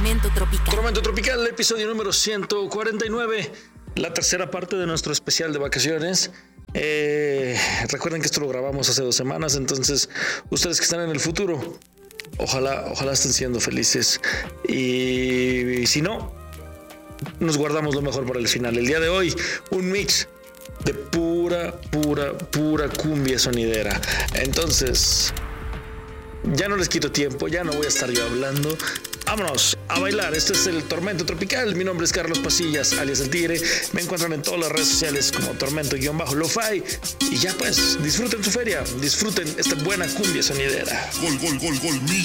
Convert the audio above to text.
Tormento Tropical. Tormento Tropical, episodio número 149, la tercera parte de nuestro especial de vacaciones. Recuerden que esto lo grabamos hace 2 semanas, entonces ustedes que están en el futuro, ojalá estén siendo felices. Y si no, nos guardamos lo mejor para el final. El día de hoy, un mix de pura cumbia sonidera. Entonces, ya no les quito tiempo, ya no voy a estar yo hablando. Vámonos a bailar. Este es el Tormento Tropical. Mi nombre es Carlos Pasillas, alias El Tigre. Me encuentran en todas las redes sociales como Tormento-Lo-Fi. Y ya pues, disfruten su feria, disfruten esta buena cumbia sonidera. Gol,